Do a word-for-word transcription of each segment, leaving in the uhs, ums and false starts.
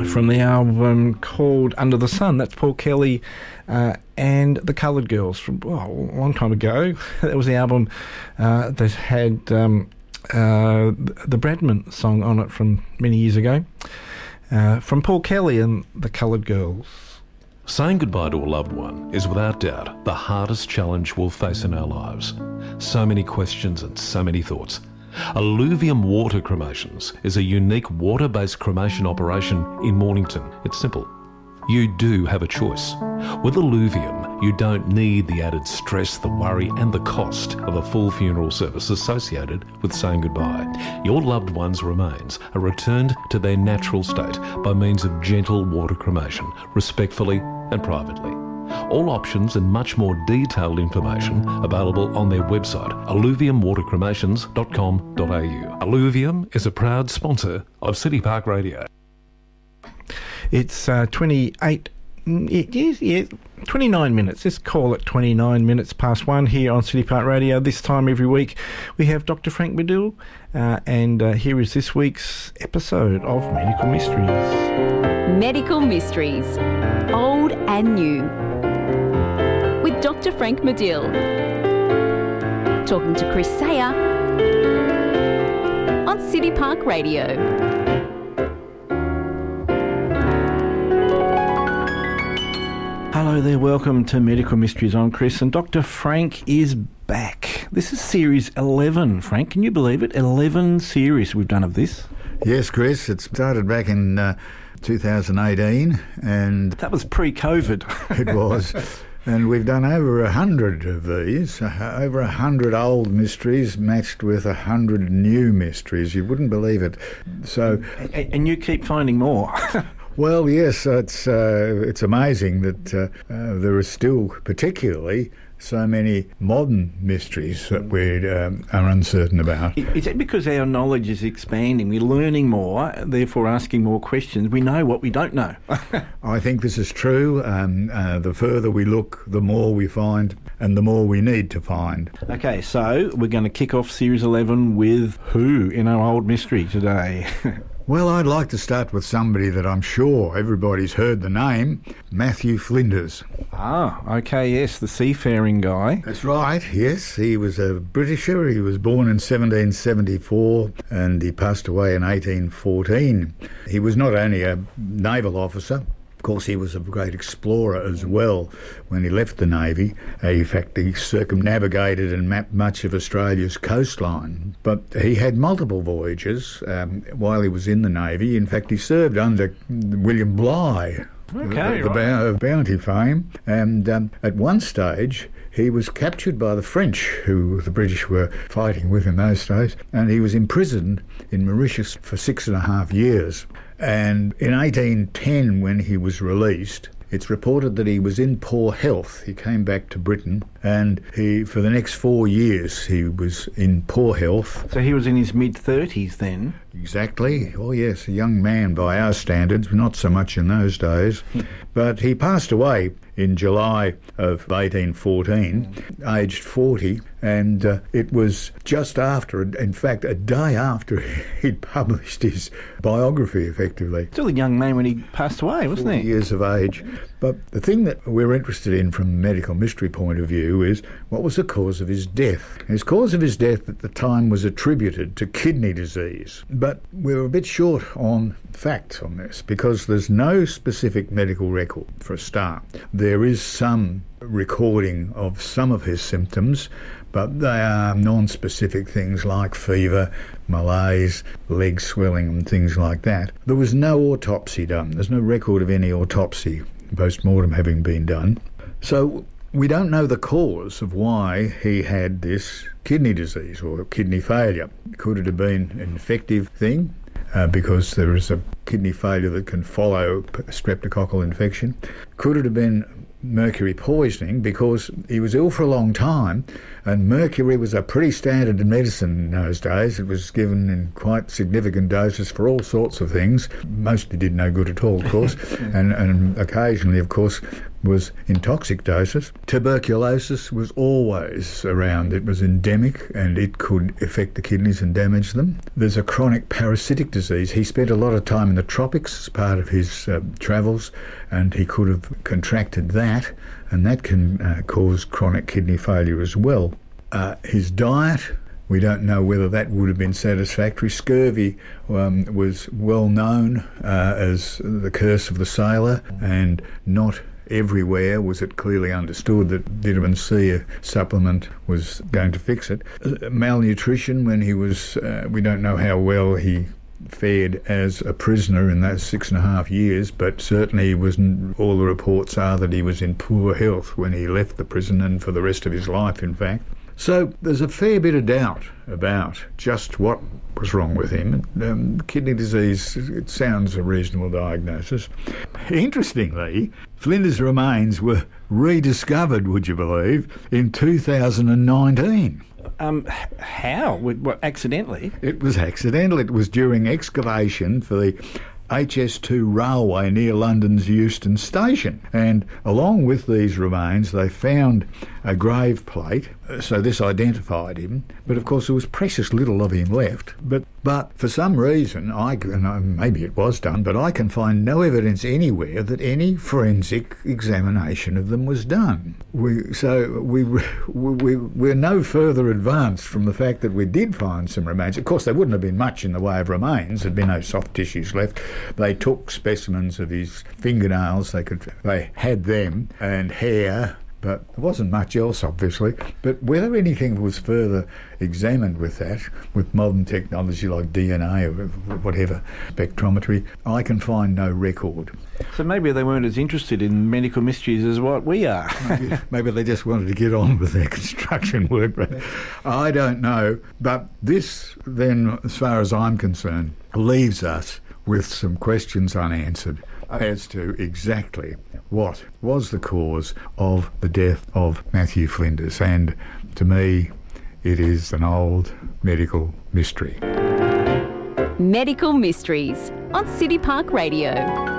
from the album called Under the Sun. That's Paul Kelly uh, and the Coloured Girls from oh, a long time ago. That was the album uh, that had um, uh, the Bradman song on it from many years ago. Uh, from Paul Kelly and the Coloured Girls. Saying goodbye to a loved one is without doubt the hardest challenge we'll face in our lives. So many questions and so many thoughts. Alluvium Water Cremations is a unique water-based cremation operation in Mornington. It's simple. You do have a choice. With Alluvium, you don't need the added stress, the worry and the cost of a full funeral service associated with saying goodbye. Your loved one's remains are returned to their natural state by means of gentle water cremation, respectfully and privately. All options and much more detailed information available on their website, alluvium water cremations dot com dot a u. Alluvium is a proud sponsor of City Park Radio. It's uh, twenty-eight, yes, yeah, twenty-nine minutes. Let's call it twenty-nine minutes past one here on City Park Radio. This time every week we have Doctor Frank Medill, uh, and uh, here is this week's episode of Medical Mysteries. Medical Mysteries, old and new, with Doctor Frank Medill. Talking to Chris Sayer on City Park Radio. Hello there, welcome to Medical Mysteries. I'm Chris, and Doctor Frank is back. This is series eleven, Frank. Can you believe it? eleven series we've done of this. Yes, Chris. It started back in uh, two thousand eighteen, and that was pre-COVID. It was. And we've done over a hundred of these, uh, over a hundred old mysteries matched with a hundred new mysteries. You wouldn't believe it. So, and, and you keep finding more. Well, yes, it's uh, it's amazing that uh, uh, there are still, particularly, so many modern mysteries that we um, are uncertain about. Is it because our knowledge is expanding? We're learning more, therefore asking more questions. We know what we don't know. I think this is true. Um, uh, the further we look, the more we find, and the more we need to find. Okay, so we're going to kick off Series eleven with who in our old mystery today? Well, I'd like to start with somebody that I'm sure everybody's heard the name, Matthew Flinders. Ah, okay, yes, the seafaring guy. That's right, yes. He was a Britisher. He was born in seventeen seventy-four and he passed away in eighteen fourteen. He was not only a naval officer, of course, he was a great explorer as well when he left the Navy. Uh, in fact, he circumnavigated and mapped much of Australia's coastline. But he had multiple voyages um, while he was in the Navy. In fact, he served under William Bligh, okay, the, the right. bounty fame. And um, at one stage, he was captured by the French, who the British were fighting with in those days, and he was imprisoned in Mauritius for six and a half years. And in eighteen ten, when he was released, it's reported that he was in poor health. He came back to Britain, and he, for the next four years, he was in poor health. So he was in his mid-thirties then? Exactly. Oh, yes, a young man by our standards, not so much in those days. But he passed away in July of eighteen fourteen, aged forty, and uh, it was just after, in fact, a day after he'd published his biography, effectively. Still a young man when he passed away, wasn't he? years of age. But the thing that we're interested in from a medical mystery point of view is what was the cause of his death? His cause of his death at the time was attributed to kidney disease. But we're a bit short on facts on this because there's no specific medical record for a start. There is some recording of some of his symptoms, but they are non-specific things like fever, malaise, leg swelling and things like that. There was no autopsy done. There's no record of any autopsy, post-mortem having been done. So we don't know the cause of why he had this kidney disease or kidney failure. Could it have been an infective thing? Uh, because there is a kidney failure that can follow streptococcal infection. Could it have been mercury poisoning because he was ill for a long time, and mercury was a pretty standard medicine in those days. It was given in quite significant doses for all sorts of things. Mostly did no good at all, of course, and, and occasionally, of course, was in toxic doses. Tuberculosis was always around. It was endemic and it could affect the kidneys and damage them. There's a chronic parasitic disease. He spent a lot of time in the tropics as part of his uh, travels, and he could have contracted that, and that can uh, cause chronic kidney failure as well. Uh, his diet, we don't know whether that would have been satisfactory. Scurvy um, was well known uh, as the curse of the sailor, and not everywhere was it clearly understood that vitamin C supplement was going to fix it. Uh, malnutrition, when he was, uh, we don't know how well he fared as a prisoner in those six and a half years, but certainly he wasn't, all the reports are that he was in poor health when he left the prison, and for the rest of his life, in fact. So there's a fair bit of doubt about just what was wrong with him. Um, kidney disease, it sounds a reasonable diagnosis. Interestingly, Flinders' remains were rediscovered, would you believe, in two thousand nineteen. Um, how? What, accidentally? It was accidental. It was during excavation for the H S two railway near London's Euston Station. And along with these remains, they found a grave plate, so this identified him. But of course, there was precious little of him left. But but for some reason, I and maybe it was done, but I can find no evidence anywhere that any forensic examination of them was done. We so we we we're no further advanced from the fact that we did find some remains. Of course, there wouldn't have been much in the way of remains. There'd been no soft tissues left. They took specimens of his fingernails. They could they had them and hair. But there wasn't much else, obviously. But whether anything was further examined with that, with modern technology like D N A or whatever, spectrometry, I can find no record. So maybe they weren't as interested in medical mysteries as what we are. maybe, maybe they just wanted to get on with their construction work. But I don't know. But this, then, as far as I'm concerned, leaves us with some questions unanswered as to exactly what was the cause of the death of Matthew Flinders. And to me, it is an old medical mystery. Medical Mysteries on City Park Radio.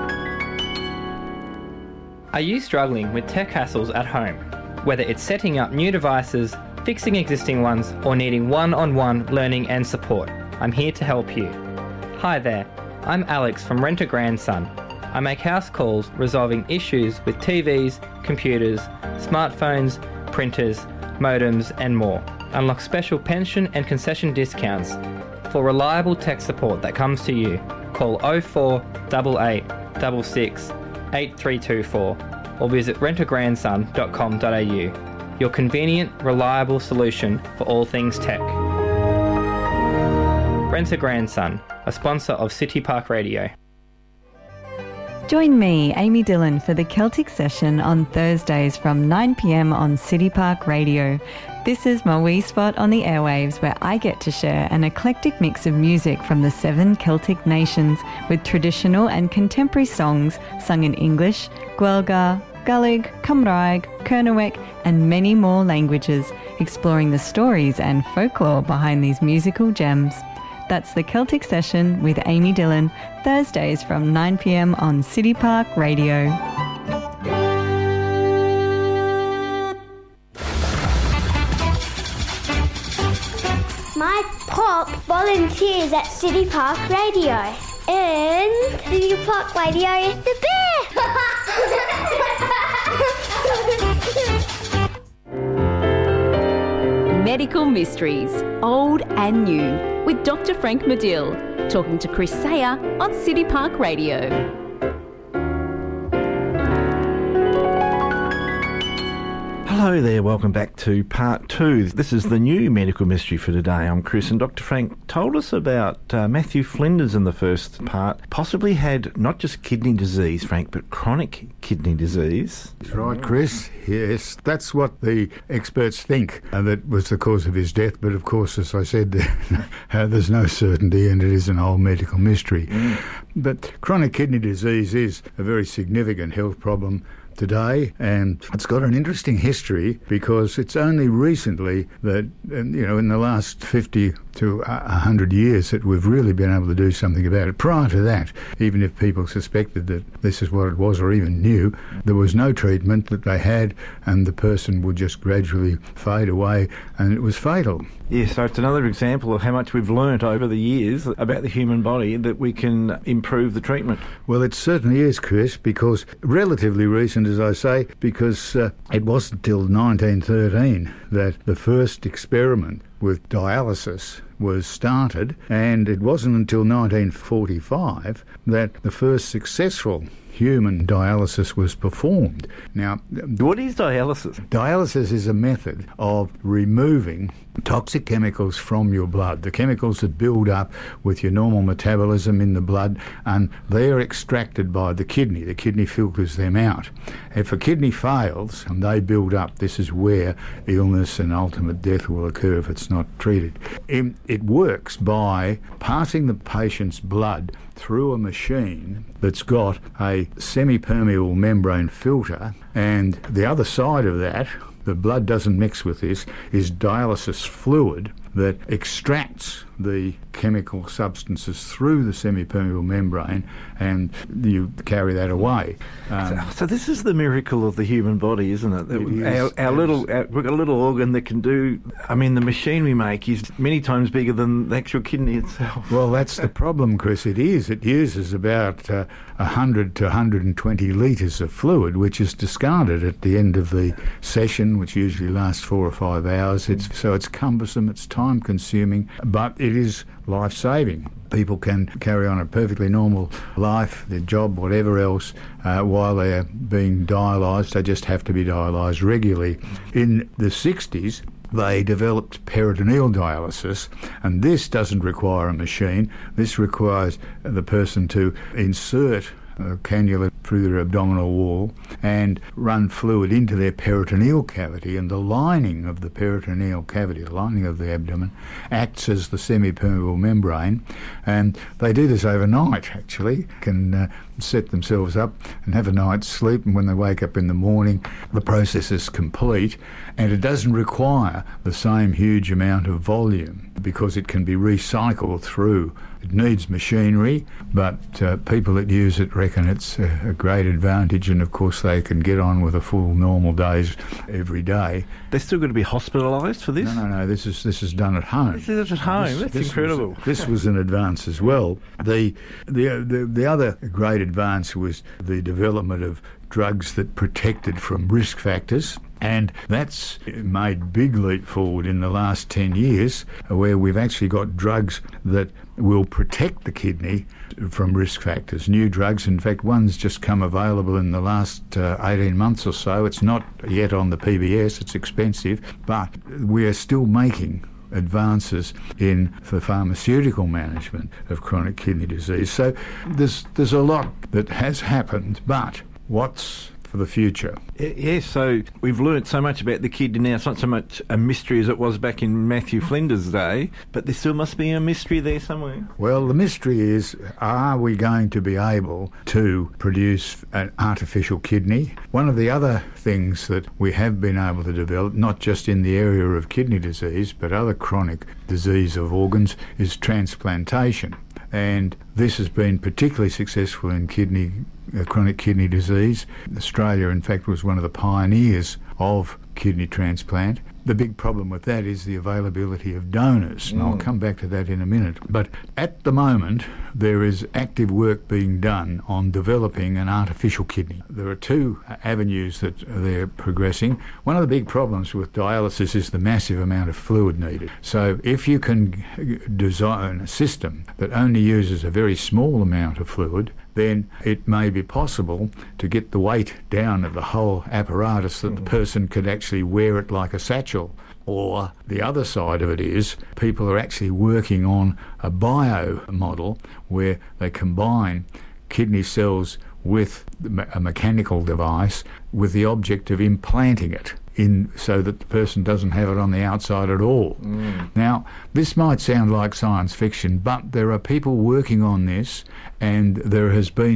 Are you struggling with tech hassles at home? Whether it's setting up new devices, fixing existing ones, or needing one-on-one learning and support, I'm here to help you. Hi there, I'm Alex from Rent a Grandson. I make house calls resolving issues with T Vs, computers, smartphones, printers, modems and more. Unlock special pension and concession discounts. For reliable tech support that comes to you, call oh four eight eight six six eight three two four or visit rent a grandson dot com dot a u. Your convenient, reliable solution for all things tech. Rent a Grandson, a sponsor of City Park Radio. Join me, Amy Dillon, for the Celtic Session on Thursdays from nine p m on City Park Radio. This is my wee spot on the airwaves where I get to share an eclectic mix of music from the seven Celtic nations with traditional and contemporary songs sung in English, Guelga, Gaelic, Cymraeg, Kernewek and many more languages, exploring the stories and folklore behind these musical gems. That's the Celtic Session with Amy Dillon, Thursdays from nine p m on City Park Radio. My pop volunteers at City Park Radio. And City Park Radio is the best! Medical Mysteries, old and new, with Doctor Frank Medill, talking to Chris Sayer on City Park Radio. Hello there, welcome back to part two. This is the new medical mystery for today. I'm Chris, and Doctor Frank told us about uh, Matthew Flinders in the first part. Possibly had not just kidney disease, Frank, but chronic kidney disease. That's right, Chris. Yes, that's what the experts think uh, that was the cause of his death. But of course, as I said, uh, there's no certainty, and it is an old medical mystery. Mm. But chronic kidney disease is a very significant health problem today, and it's got an interesting history because it's only recently that, you know, in the last fifty to a hundred years that we've really been able to do something about it. Prior to that, even if people suspected that this is what it was or even knew, there was no treatment that they had, and the person would just gradually fade away, and it was fatal. Yeah, so it's another example of how much we've learnt over the years about the human body that we can improve the treatment. Well, it certainly is, Chris, because relatively recent, as I say, because uh, it wasn't until nineteen thirteen that the first experiment with dialysis was started, and it wasn't until nineteen forty-five that the first successful human dialysis was performed. Now, what is dialysis? Dialysis is a method of removing toxic chemicals from your blood, the chemicals that build up with your normal metabolism in the blood, and they're extracted by the kidney. The kidney filters them out. If a kidney fails and they build up, this is where illness and ultimate death will occur if it's not treated. It works by passing the patient's blood through a machine that's got a semi-permeable membrane filter, and the other side of that, the blood doesn't mix with this, is dialysis fluid that extracts the chemical substances through the semi-permeable membrane, and you carry that away. Um, so, so this is the miracle of the human body, isn't it? It is, our, our little, our, we've got a little organ that can do. I mean, the machine we make is many times bigger than the actual kidney itself. Well, that's the problem, Chris. It is. It uses about uh, one hundred to one hundred twenty litres of fluid, which is discarded at the end of the session, which usually lasts four or five hours. It's so it's cumbersome, it's time-consuming, but it is life-saving. People can carry on a perfectly normal life, their job, whatever else, uh, while they're being dialysed. They just have to be dialysed regularly. In the sixties, they developed peritoneal dialysis, and this doesn't require a machine. This requires the person to insert a cannula through their abdominal wall and run fluid into their peritoneal cavity, and the lining of the peritoneal cavity, the lining of the abdomen, acts as the semi-permeable membrane, and they do this overnight actually, can uh, set themselves up and have a night's sleep, and when they wake up in the morning the process is complete, and it doesn't require the same huge amount of volume because it can be recycled through. It needs machinery, but uh, people that use it reckon it's a, a great advantage, and of course they can get on with a full normal days every day. They're still going to be hospitalised for this? No, no, no. This is this is done at home. This is at home. This, That's this incredible. Was, this was an advance as well. The, the the the other great advance was the development of drugs that protected from risk factors. And that's made big leap forward in the last ten years, where we've actually got drugs that will protect the kidney from risk factors. New drugs, in fact, one's just come available in the last uh, eighteen months or so. It's not yet on the P B S, it's expensive, but we are still making advances in the pharmaceutical management of chronic kidney disease. So there's, there's a lot that has happened, but what's for the future? Yes, so we've learnt so much about the kidney now. It's not so much a mystery as it was back in Matthew Flinders' day, but there still must be a mystery there somewhere. Well, the mystery is, are we going to be able to produce an artificial kidney? One of the other things that we have been able to develop, not just in the area of kidney disease, but other chronic disease of organs, is transplantation. And this has been particularly successful in kidney uh, chronic kidney disease. Australia, in fact, was one of the pioneers of kidney transplant. The big problem with that is the availability of donors, and mm. I'll come back to that in a minute. But at the moment, there is active work being done on developing an artificial kidney. There are two avenues that they're progressing. One of the big problems with dialysis is the massive amount of fluid needed. So if you can design a system that only uses a very small amount of fluid, then it may be possible to get the weight down of the whole apparatus that the person could actually wear it like a satchel. Or the other side of it is people are actually working on a bio model where they combine kidney cells with a mechanical device with the object of implanting it in so that the person doesn't have it on the outside at all. Mm. Now, this might sound like science fiction, but there are people working on this, and there has been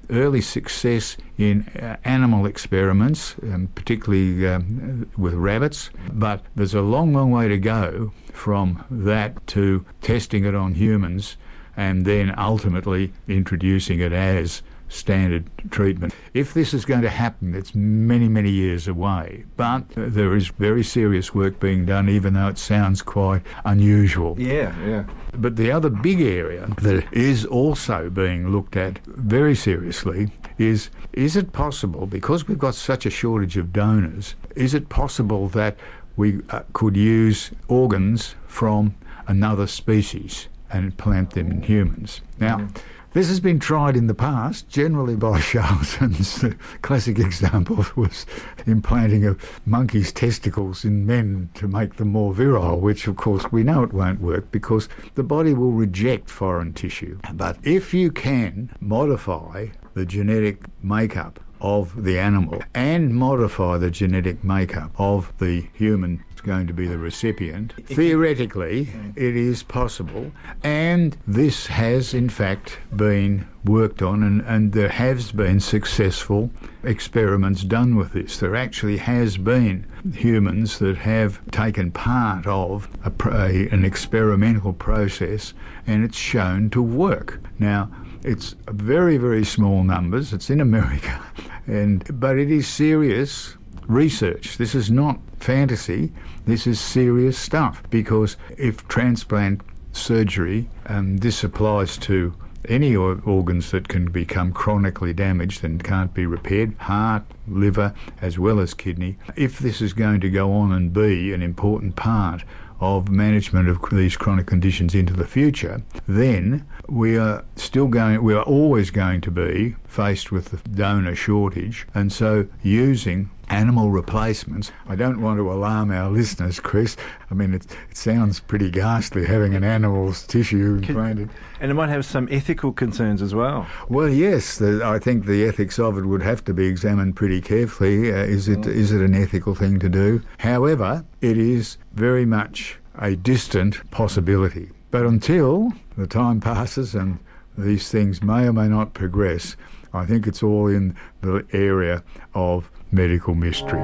early success in uh, animal experiments, um, particularly um, with rabbits, but there's a long, long way to go from that to testing it on humans and then ultimately introducing it as standard treatment. If this is going to happen, it's many, many years away. But there is very serious work being done, even though it sounds quite unusual. Yeah, yeah. But the other big area that is also being looked at very seriously is, is it possible, because we've got such a shortage of donors, is it possible that we uh, could use organs from another species and plant them in humans? Now, mm. this has been tried in the past, generally by charlatans. The classic example was implanting a monkey's testicles in men to make them more virile, which of course we know it won't work because the body will reject foreign tissue. But if you can modify the genetic makeup of the animal and modify the genetic makeup of the human going to be the recipient, theoretically it is possible, and this has in fact been worked on, and, and there has been successful experiments done with this. There actually has been humans that have taken part of a, a, an experimental process, and it's shown to work. Now, it's very, very small numbers. It's in America, and but it is serious research. This is not fantasy. This is serious stuff, because if transplant surgery, um, this applies to any or- organs that can become chronically damaged and can't be repaired, heart, liver, as well as kidney. If this is going to go on and be an important part of management of these chronic conditions into the future, then we are still going, we are always going to be faced with the donor shortage, and so using animal replacements. I don't want to alarm our listeners, Chris. I mean, it, it sounds pretty ghastly having an animal's tissue implanted. And it might have some ethical concerns as well. Well, yes, the, I think the ethics of it would have to be examined pretty carefully. Uh, is it is it an ethical thing to do? However, it is very much a distant possibility. But until the time passes and these things may or may not progress, I think it's all in the area of medical mystery.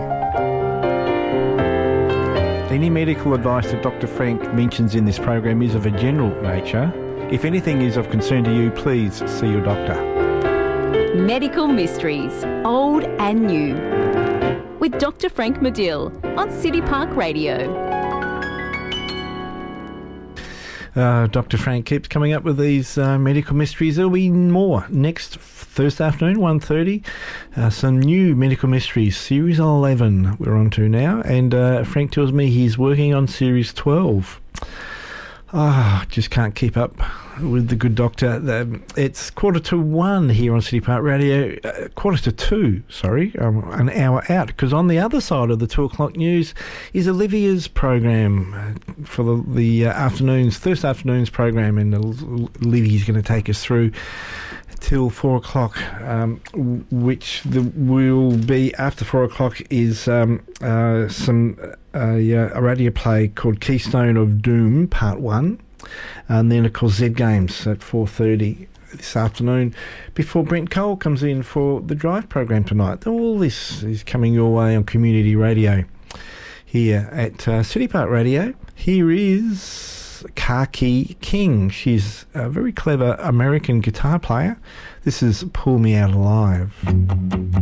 Any medical advice that Doctor Frank mentions in this program is of a general nature. If anything is of concern to you, please see your doctor. Medical Mysteries, Old and New, with Doctor Frank Medill on City Park Radio. Uh, Doctor Frank keeps coming up with these uh, medical mysteries. There'll be more next Thursday afternoon, one thirty. Uh, some new medical mysteries, Series eleven we're on to now. And uh, Frank tells me he's working on Series twelve. Ah, oh, just can't keep up with the good doctor. The, it's quarter to one here on City Park Radio. Uh, quarter to two, sorry, um, an hour out. Because on the other side of the two o'clock news is Olivia's program uh, for the, the uh, afternoons, Thursday afternoons program, and Olivia's going to take us through till four o'clock, um, which the, will be after four o'clock is um, uh, some uh, a radio play called Keystone of Doom Part One, and then of course Z Games at four thirty this afternoon before Brent Cole comes in for the Drive program tonight. All this is coming your way on Community Radio here at uh, City Park Radio. Here is Kaki King. She's a very clever American guitar player. This is Pull Me Out Alive.